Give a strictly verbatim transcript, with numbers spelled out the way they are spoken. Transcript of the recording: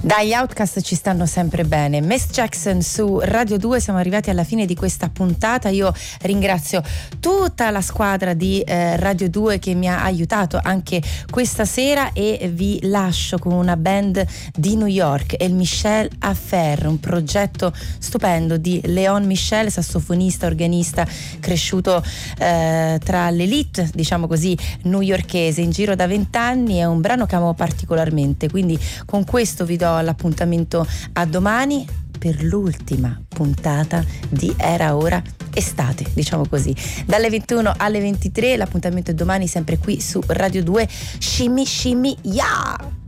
Dagli Outcast ci stanno sempre bene. Miss Jackson su Radio due, siamo arrivati alla fine di questa puntata. Io ringrazio tutta la squadra di eh, Radio due che mi ha aiutato anche questa sera e vi lascio con una band di New York, il Michel Affair, un progetto stupendo di Léon Michel, sassofonista, organista, cresciuto eh, tra l'elite, diciamo così, newyorkese, in giro da vent'anni. È un brano che amo particolarmente, quindi con questo vi do l'appuntamento a domani per l'ultima puntata di Era Ora Estate, diciamo così, dalle ventuno alle ventitré. L'appuntamento è domani sempre qui su Radio due. Shimmy shimmy yeah!